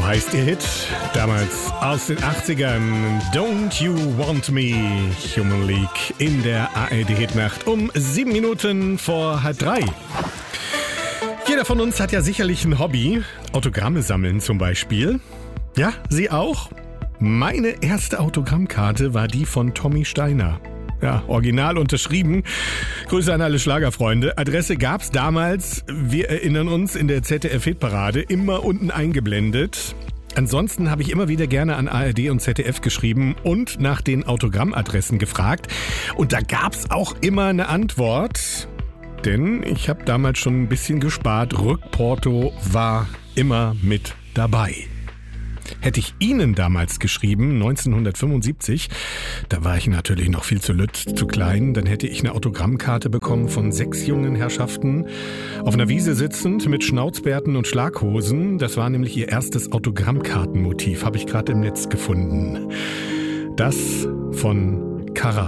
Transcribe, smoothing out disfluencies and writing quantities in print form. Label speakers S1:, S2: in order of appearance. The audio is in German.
S1: heißt ihr Hit, damals aus den 80ern, Don't You Want Me, Human League, in der ARD-Hitnacht um 7 Minuten vor 2:30. Jeder von uns hat ja sicherlich ein Hobby, Autogramme sammeln zum Beispiel. Ja, Sie auch? Meine erste Autogrammkarte war die von Tommy Steiner. Ja, original unterschrieben. Grüße an alle Schlagerfreunde. Adresse gab's damals, wir erinnern uns, in der ZDF-Hitparade, immer unten eingeblendet. Ansonsten habe ich immer wieder gerne an ARD und ZDF geschrieben und nach den Autogrammadressen gefragt. Und da gab's auch immer eine Antwort, denn ich habe damals schon ein bisschen gespart. Rückporto war immer mit dabei. Hätte ich Ihnen damals geschrieben, 1975, da war ich natürlich noch viel zu klein, dann hätte ich eine Autogrammkarte bekommen von 6 jungen Herrschaften, auf einer Wiese sitzend mit Schnauzbärten und Schlaghosen. Das war nämlich ihr erstes Autogrammkartenmotiv, habe ich gerade im Netz gefunden. Das von Karat.